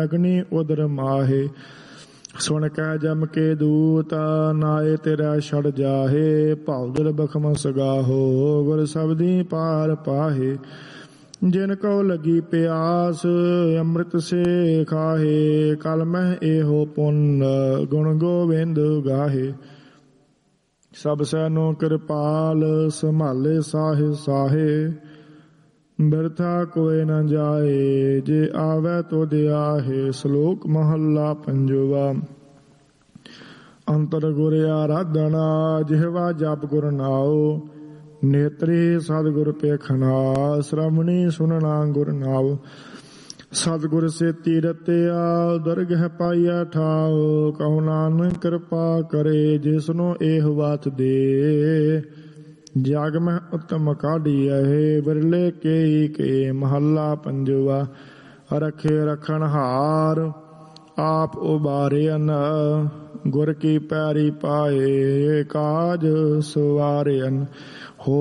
ਅਗਨੀ ਉਦਰ ਮਾਹੇ। ਸੁਣ ਕੈ ਜਮ ਕੇ ਦੂਤ ਨਾਏ ਤੇਰਾ ਛੜ ਜਾਹੇ। ਭਉ ਦਿਲ ਬਖਮਸ ਗਾਹੋ ਗੁਰ ਸਬਦੀ ਪਾਰ ਪਾਹੇ। ਜਿਨ ਕਉ ਲੱਗੀ ਪਿਆਸ ਅੰਮ੍ਰਿਤ ਸੇ ਖਾਹੇ। ਕਲ ਮਹਿ ਇਹੋ ਪੁੰਨ ਗੁਣ ਗੋਬਿੰਦ ਗਾਹੇ। ਸਭ ਸੈਨੋ ਕਿਰਪਾਲ ਸੰਭਾਲੇ ਸਾਹੇ ਸਾਹੇ। ਬਿਰਥਾ ਕੋਇ ਨ ਜਾਏ ਜੇ ਆਵੈ ਤੁਧ ਆਹੇ। ਸ਼ਲੋਕ ਮਹੱਲਾ ਪੰਜਵਾ। ਅੰਤਰ ਗੁਰ ਆਰਾਧਨਾ ਜਿਹਵਾ ਜਪ ਗੁਰ ਨਾਉ। ਨੇਤਰੀ ਸਤਿਗੁਰ ਪੇਖਣਾ ਸ਼੍ਰਵਣੀ ਸੁਨਣਾ ਗੁਰ ਨਾਉ। ਸਤਿਗੁਰ ਸੇਤੀ ਰਤਿਆ ਦਰਗਹਿ ਪਾਈਆ ਠਾਉ। ਕਹੋ ਨਾਨਕ ਕਿਰਪਾ ਕਰੇ ਜਿਸਨੂੰ ਇਹ ਵਾਤ ਦੇ। ਜਗ ਮਹਿ ਉਤਮ ਕਾਢੀਐ ਬਿਰਲੇ ਕੇਈ ਕੇ। ਮਹੱਲਾ ਪੰਜਵਾ। ਰਖੇ ਰਖਣ ਹਾਰ ਆਪ ਉਬਾਰਿਅਨ ਗੁਰ ਕੀ ਪੈਰੀ ਪਾਏ। ਕਾਜ ਸਵਾਰਿਅਨ